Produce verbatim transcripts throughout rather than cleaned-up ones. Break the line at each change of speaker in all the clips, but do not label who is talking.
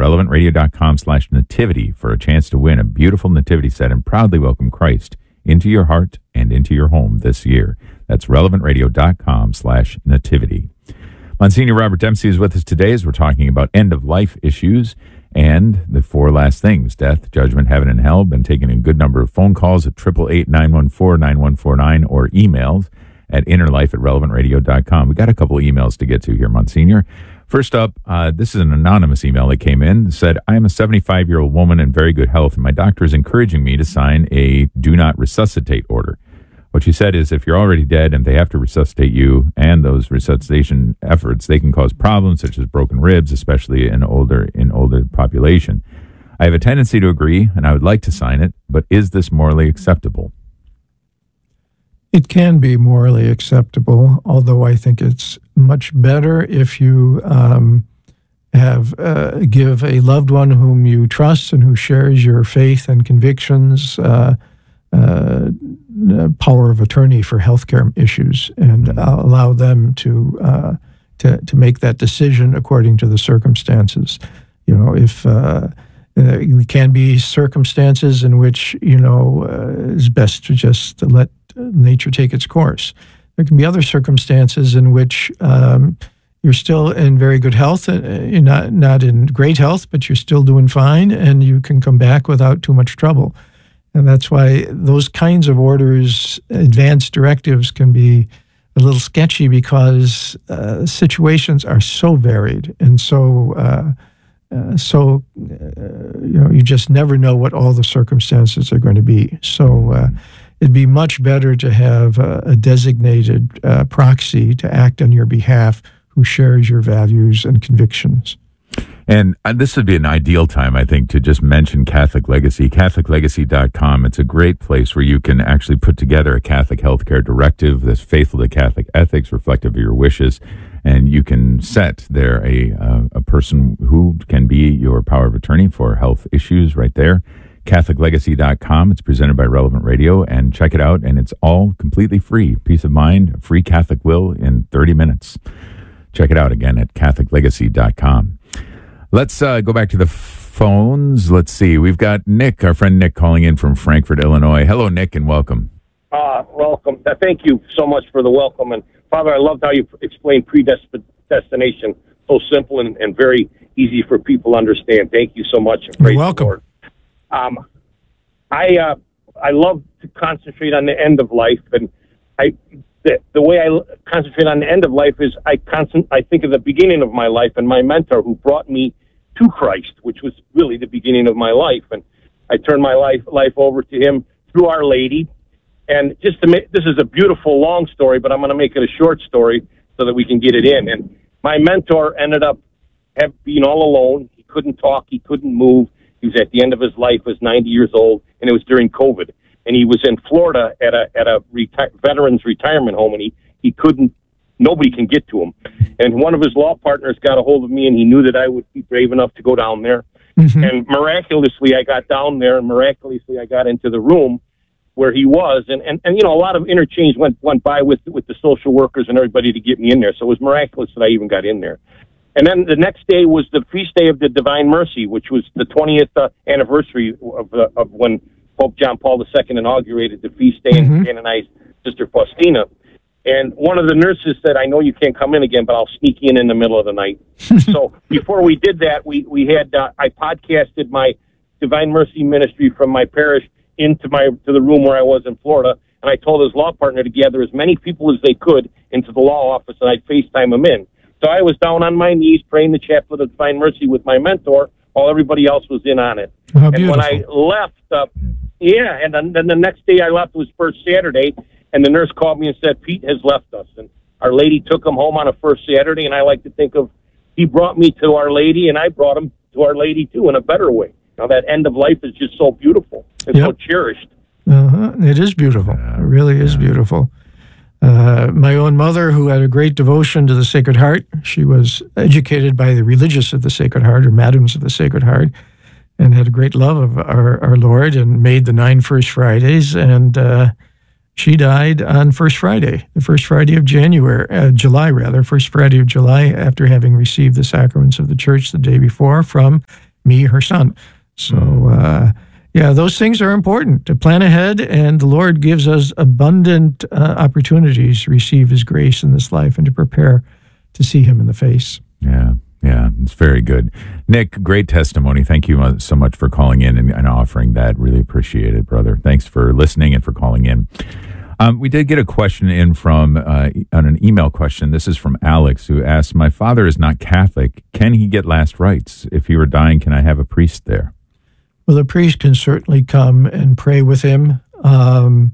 relevantradio.com slash nativity for a chance to win a beautiful nativity set and proudly welcome Christ into your heart and into your home this year. That's relevantradio.com slash nativity. Monsignor Robert Dempsey is with us today as we're talking about end-of-life issues and the four last things: death, judgment, heaven, and hell. Been taking a good number of phone calls at eight eight eight, nine one four, nine one four nine or emails at innerlife at relevantradio dot com. We got a couple of emails to get to here, Monsignor. First up, uh, this is an anonymous email that came in. It said, I am a seventy-five-year-old woman in very good health, and my doctor is encouraging me to sign a do not resuscitate order. What she said is if you're already dead and they have to resuscitate you and those resuscitation efforts, they can cause problems such as broken ribs, especially in older in older population. I have a tendency to agree, and I would like to sign it, but is this morally acceptable?
It can be morally acceptable, although I think it's much better if you um, have uh, give a loved one whom you trust and who shares your faith and convictions uh, uh, power of attorney for healthcare issues, and uh, allow them to uh, to to make that decision according to the circumstances. You know, if uh, uh, there can be circumstances in which you know uh, it's best to just let nature take its course. There can be other circumstances in which um, you're still in very good health, uh, you're not not in great health, but you're still doing fine, and you can come back without too much trouble. And that's why those kinds of orders, advanced directives, can be a little sketchy because uh, situations are so varied and so uh, uh, so uh, you know you just never know what all the circumstances are going to be. So. Uh, It'd be much better to have a, a designated uh, proxy to act on your behalf who shares your values and convictions.
And uh, this would be an ideal time, I think, to just mention Catholic Legacy, Catholic Legacy dot com. It's a great place where you can actually put together a Catholic healthcare directive that's faithful to Catholic ethics, reflective of your wishes, and you can set there a, uh, a person who can be your power of attorney for health issues right there. Catholic Legacy dot com. It's presented by Relevant Radio, and check it out, and it's all completely free. Peace of mind, a free Catholic will in thirty minutes. Check it out again at Catholic Legacy dot com. Let's uh, go back to the phones. Let's see. We've got Nick, our friend Nick, calling in from Frankfort, Illinois. Hello, Nick, and welcome.
Uh, welcome. Uh, thank you so much for the welcome. And, Father, I loved how you explained predestination. So simple and, and very easy for people to understand. Thank you so much. And praise
You're welcome.
The Lord. Um, I uh, I love to concentrate on the end of life, and I the, the way I concentrate on the end of life is I concent- I think of the beginning of my life and my mentor who brought me to Christ, which was really the beginning of my life, and I turned my life life over to him through Our Lady. And just to make this is a beautiful long story, but I'm going to make it a short story so that we can get it in. And my mentor ended up have, being all alone. He couldn't talk. He couldn't move. He was at the end of his life, was ninety years old, and it was during COVID. And he was in Florida at a at a reti- veterans retirement home, and he, he couldn't, nobody can get to him. And one of his law partners got a hold of me, and he knew that I would be brave enough to go down there. Mm-hmm. And miraculously, I got down there, and miraculously, I got into the room where he was. And, and, and you know, a lot of interchange went, went by with, with the social workers and everybody to get me in there. So it was miraculous that I even got in there. And then the next day was the feast day of the Divine Mercy, which was the twentieth uh, anniversary of, uh, of when Pope John Paul the Second inaugurated the feast day mm-hmm. and canonized Sister Faustina. And one of the nurses said, I know you can't come in again, but I'll sneak in in the middle of the night. So before we did that, we, we had, uh, I podcasted my Divine Mercy ministry from my parish into my, to the room where I was in Florida. And I told his law partner to gather as many people as they could into the law office, and I'd FaceTime them in. So I was down on my knees praying the Chaplet of Divine Mercy with my mentor while everybody else was in on it.
How
and
beautiful.
when I left, uh, yeah, and then, then the next day I left was first Saturday, and the nurse called me and said, Pete has left us. And Our Lady took him home on a first Saturday, and I like to think of, he brought me to Our Lady, and I brought him to Our Lady, too, in a better way. Now, that end of life is just so beautiful and yep. so cherished.
Uh-huh. It is beautiful. It really is beautiful. Uh, my own mother, who had a great devotion to the Sacred Heart, she was educated by the religious of the Sacred Heart, or Madams of the Sacred Heart, and had a great love of our, our Lord and made the nine First Fridays. And uh, she died on First Friday, the first Friday of January, uh, July rather, first Friday of July, after having received the sacraments of the Church the day before from me, her son. So, uh, yeah, those things are important to plan ahead, and the Lord gives us abundant uh, opportunities to receive His grace in this life and to prepare to see Him in the face.
Yeah, yeah, it's very good. Nick, great testimony. Thank you so much for calling in and, and offering that. Really appreciate it, brother. Thanks for listening and for calling in. Um, we did get a question in from uh, on an email question. This is from Alex, who asks, my father is not Catholic. Can he get last rites? If he were dying, can I have a priest there?
Well, the priest can certainly come and pray with him. Um,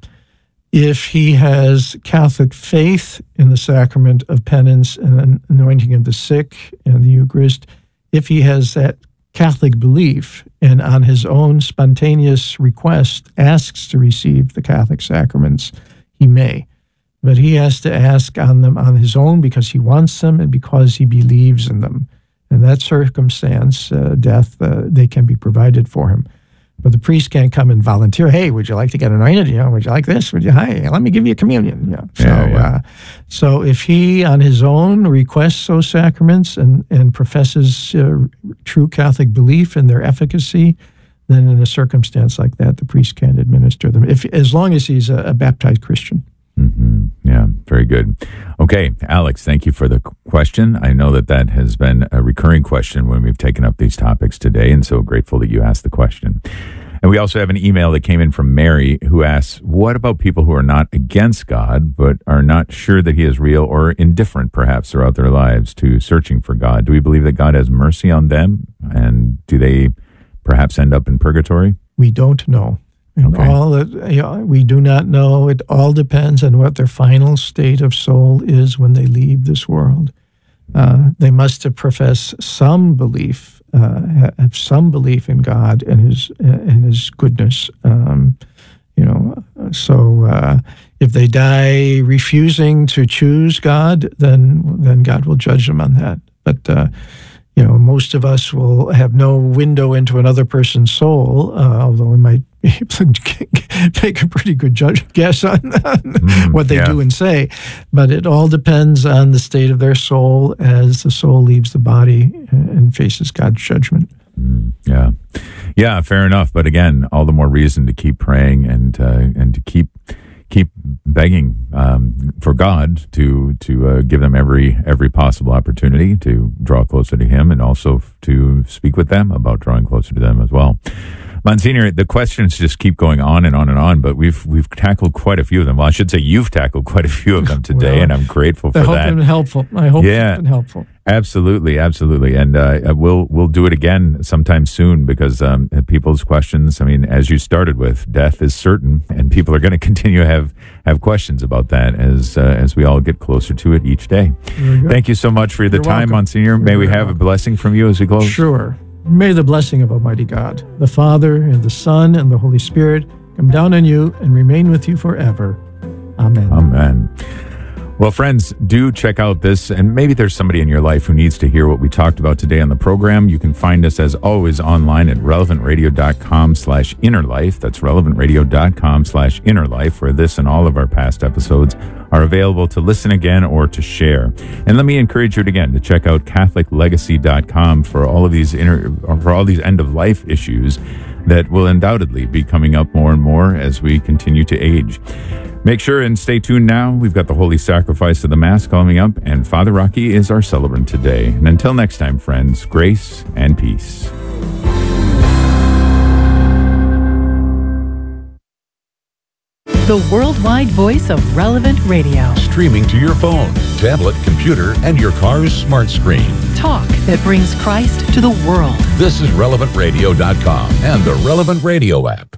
if he has Catholic faith in the sacrament of penance and anointing of the sick and the Eucharist, if he has that Catholic belief and on his own spontaneous request asks to receive the Catholic sacraments, he may. But he has to ask on them on his own because he wants them and because he believes in them. In that circumstance, uh, death, uh, they can be provided for him. But the priest can't come and volunteer, hey, would you like to get anointed? You know, would you like this? Would you, hey, let me give you a communion. You know, so,
yeah, yeah.
Uh, so if he on his own requests those sacraments and, and professes uh, true Catholic belief in their efficacy, then in a circumstance like that, the priest can administer them, if as long as he's a, a baptized Christian.
Mm-hmm. Yeah, very good. Okay, Alex, thank you for the question. I know that that has been a recurring question when we've taken up these topics today, and so grateful that you asked the question. And we also have an email that came in from Mary, who asks, what about people who are not against God, but are not sure that He is real or indifferent, perhaps, throughout their lives to searching for God? Do we believe that God has mercy on them, and do they perhaps end up in purgatory?
We don't know. And
Okay.
all that, you know, we do not know. It all depends on what their final state of soul is when they leave this world. Uh, they must have professed some belief, uh, have some belief in God and His and His goodness. Um, you know, so uh, if they die refusing to choose God, then then God will judge them on that. But uh, you know, most of us will have no window into another person's soul, uh, although we might be able to make a pretty good judge guess on, on
Mm,
what they
yeah.
do and say. But it all depends on the state of their soul as the soul leaves the body and faces God's judgment.
Mm, yeah. Yeah, fair enough. But again, all the more reason to keep praying and uh, and to keep keep begging um, for God to to uh, give them every every possible opportunity to draw closer to Him, and also f- to speak with them about drawing closer to them as well. Monsignor, the questions just keep going on and on and on, but we've we've tackled quite a few of them. Well, I should say you've tackled quite a few of them today,
Well,
and I'm grateful for
I hope
that.
it's been helpful. I hope
Yeah.
it's been helpful.
Absolutely, absolutely, and uh, we'll we'll do it again sometime soon because um, people's questions. I mean, as you started with, death is certain, and people are going to continue to have have questions about that as uh, as we all get closer to it each day.
Very good.
Thank you so much for the
You're
time,
welcome.
Monsignor. May
You're
we
very
have a
welcome.
blessing from you as we close?
Sure. May the blessing of Almighty God, the Father, and the Son, and the Holy Spirit come down on you and remain with you forever. Amen.
Amen. Well, friends, do check out this, and maybe there's somebody in your life who needs to hear what we talked about today on the program. You can find us, as always, online at relevantradio.com slash innerlife. That's relevantradio.com slash innerlife, where this and all of our past episodes are available to listen again or to share. And let me encourage you again to check out catholic legacy dot com for all of these inner, for all these end-of-life issues that will undoubtedly be coming up more and more as we continue to age. Make sure and stay tuned now. We've got the Holy Sacrifice of the Mass coming up, and Father Rocky is our celebrant today. And until next time, friends, grace and peace.
The worldwide voice of Relevant Radio.
Streaming to your phone, tablet, computer, and your car's smart screen.
Talk that brings Christ to the world.
This is relevant radio dot com and the Relevant Radio app.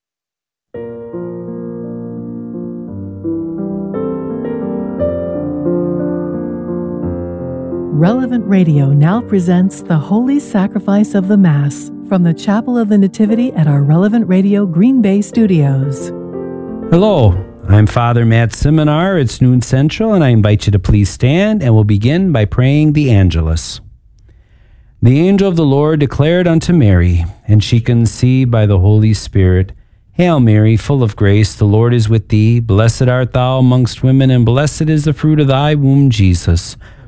Relevant Radio now presents the Holy Sacrifice of the Mass from the Chapel of the Nativity at our Relevant Radio Green Bay studios.
Hello, I'm Father Matt Seminar. It's noon central, and I invite you to please stand, and we'll begin by praying the Angelus. The angel of the Lord declared unto Mary, and she conceived by the Holy Spirit, Hail Mary, full of grace, the Lord is with thee. Blessed art thou amongst women, and blessed is the fruit of thy womb, Jesus.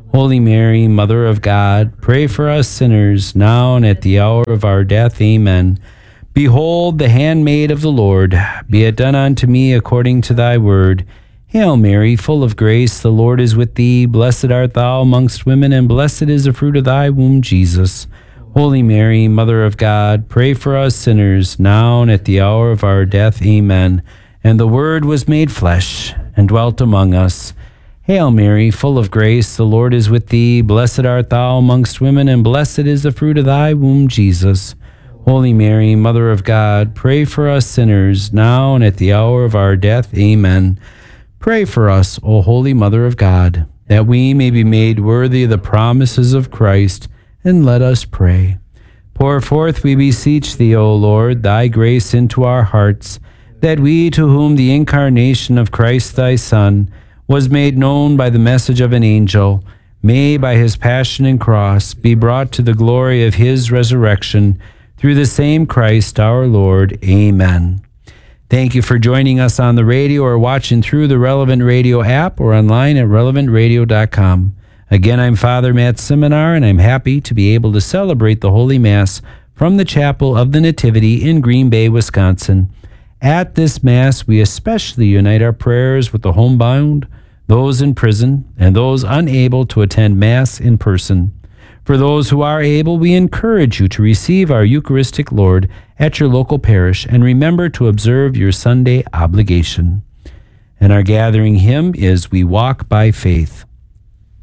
Holy Mary, Mother of God, pray for us sinners, now and at the hour of our death. Amen. Behold, the handmaid of the Lord, be it done unto me according to thy word. Hail Mary, full of grace, the Lord is with thee. Blessed art thou amongst women, and blessed is the fruit of thy womb, Jesus. Holy Mary, Mother of God, pray for us sinners, now and at the hour of our death. Amen. And the Word was made flesh, and dwelt among us. Hail Mary, full of grace, the Lord is with thee. Blessed art thou amongst women, and blessed is the fruit of thy womb, Jesus. Holy Mary, Mother of God, pray for us sinners, now and at the hour of our death. Amen. Pray for us, O Holy Mother of God, that we may be made worthy of the promises of Christ, and let us pray. Pour forth, we beseech thee, O Lord, thy grace into our hearts, that we, to whom the incarnation of Christ thy Son was made known by the message of an angel, may by his passion and cross be brought to the glory of his resurrection, through the same Christ our Lord. Amen. Thank you for joining us on the radio or watching through the Relevant Radio app or online at relevant radio dot com. Again, I'm Father Matt Simonar, and I'm happy to be able to celebrate the Holy Mass from the Chapel of the Nativity in Green Bay, Wisconsin. At this Mass, we especially unite our prayers with the homebound, those in prison, and those unable to attend Mass in person. For those who are able, we encourage you to receive our Eucharistic Lord at your local parish, and remember to observe your Sunday obligation. And our gathering hymn is We Walk by Faith.